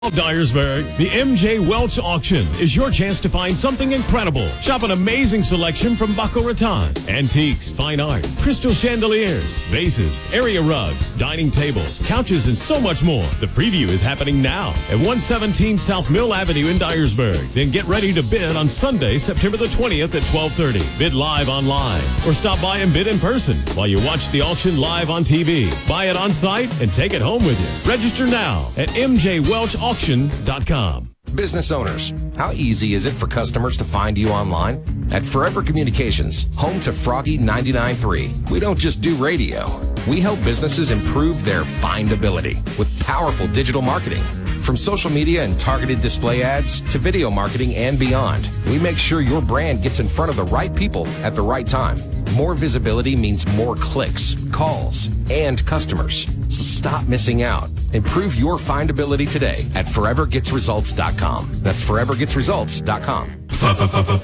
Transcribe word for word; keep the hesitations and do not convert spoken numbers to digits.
Dyersburg, the M J Welch Auction is your chance to find something incredible. Shop an amazing selection from Boca Raton. Antiques, fine art, crystal chandeliers, vases, area rugs, dining tables, couches, and so much more. The preview is happening now at one seventeen South Mill Avenue in Dyersburg. Then get ready to bid on Sunday, September the twentieth at twelve thirty. Bid live online or stop by and bid in person while you watch the auction live on T V. Buy it on site and take it home with you. Register now at M J Welch Auction. Auction dot com. Business owners, how easy is it for customers to find you online? At Forever Communications, home to Froggy ninety-nine point three, we don't just do radio. We help businesses improve their findability with powerful digital marketing. From social media and targeted display ads to video marketing and beyond, we make sure your brand gets in front of the right people at the right time. More visibility means more clicks, calls, and customers. So stop missing out. Improve your findability today at forever gets results dot com. That's forever gets results dot com.